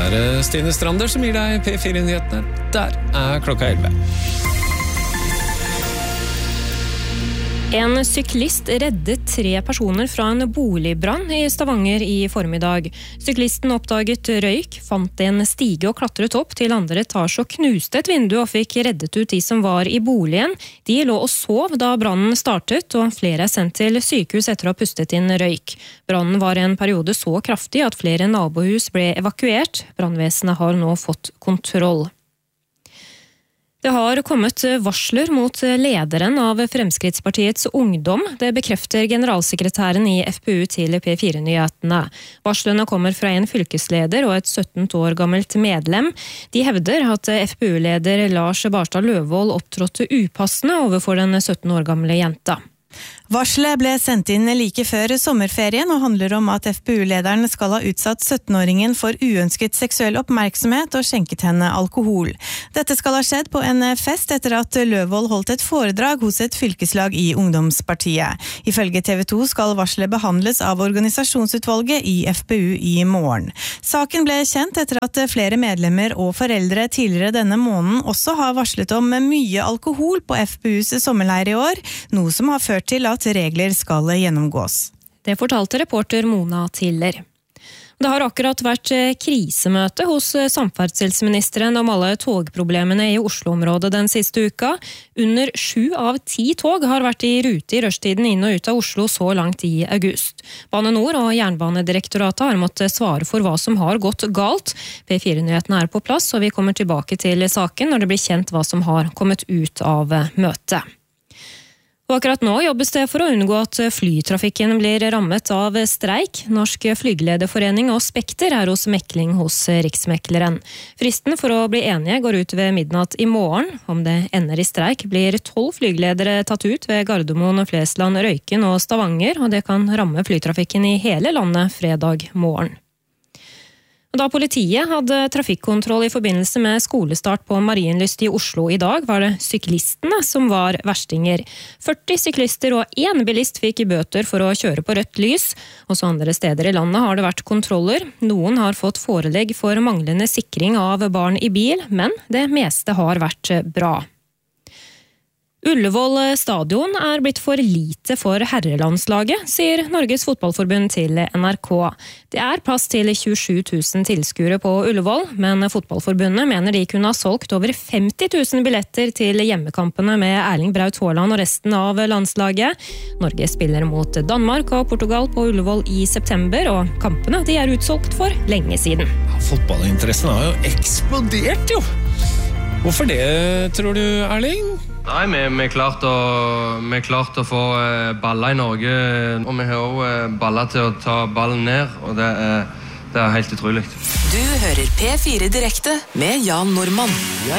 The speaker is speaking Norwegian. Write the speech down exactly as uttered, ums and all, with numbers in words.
er det Stine Strander som gir deg P fire-nyhetene. Der er klokka elleve. En syklist reddet tre personer fra en boligbrann i Stavanger i formiddag. Syklisten oppdaget røyk, fant en stige og klatret opp til andre etasje og knuste et vindu og fikk reddet ut de som var i boligen. De lå og sov da brannen startet, og flere er sendt til sykehus etter å ha pustet inn røyk. Brannen var en periode så kraftig at flere nabohus ble evakuert. Brannvesenet har nå fått kontroll. Det har kommet varsler mot lederen av Fremskrittspartiets ungdom. Det bekrefter generalsekretæren i F P U til P fire-nyhetene. Varslene kommer fra en fylkesleder og et sytten år gammelt medlem. De hevder at F P U-leder Lars Barstad Løvold opptrådte upassende overfor den sytten år gamle jenta. Varselet ble sendt inn like før sommerferien og handler om at F P U-lederen skal ha utsatt sytten-åringen for uønsket seksuell oppmerksomhet og skjenket henne alkohol. Dette skal ha skjedd på en fest etter at Løvold holdt et foredrag hos et fylkeslag i ungdomspartiet. Ifølge T V to skal varselet behandles av organisasjonsutvalget i F P U i morgen. Saken ble kjent etter at flere medlemmer og foreldre tidligere denne måneden også har varslet om mye alkohol på F P U's sommerleir i år, noe som har ført til at regler skal gjennomgås. Det fortalte reporter Mona Tiller. Det har akkurat vært krisemøte hos samferdselsministeren om alle togproblemene i Oslo-området den siste uka. Under sju av ti tog har vært i rute i rushtiden inn og ut av Oslo så langt i august. Bane Nor og Jernbanedirektoratet har måttet svare for hva som har gått galt. P fire-nyhetene er på plass, og vi kommer tilbake til saken når det blir kjent hva som har kommet ut av møtet. Og akkurat nå jobbes det for å unngå at flytrafikken blir rammet av streik. Norsk Flygelederforening og Spekter er hos mekling hos Riksmekleren. Fristen for å bli enige går ut ved midnatt i morgen. Om det ender i streik, blir tolv flygeledere tatt ut ved Gardermoen, Flesland, Røyken og Stavanger, og det kan ramme flytrafikken i hele landet fredag morgen. Da politiet hadde trafikkontroll i forbindelse med skolestart på Marienlyst i Oslo i dag, var det syklistene som var verstinger. førti syklister og én bilist fikk bøter for å kjøre på rødt lys. Også andre steder i landet har det vært kontroller. Noen har fått forelegg for manglende sikring av barn i bil, men det meste har vært bra. Ullevål stadion er blitt for lite for herrelandslaget, sier Norges fotballforbund til N R K. Det er plass til tjuesju tusen tilskuere på Ullevål, men fotballforbundet mener de kunne ha solgt over femti tusen billetter til hjemmekampene med Erling Braut Haaland og resten av landslaget. Norge spiller mot Danmark og Portugal på Ullevål i september, og kampene de er utsolgt for lenge siden. Ja, fotballinteressen har jo eksplodert, jo! Hvorfor det, tror du, Erling? Nei, vi, vi, er klart å, vi er klart å få baller i Norge, og vi har også baller til å ta ballen ned, og det er, det er helt utrolig. Du hører P fire direkte med Jan Normann.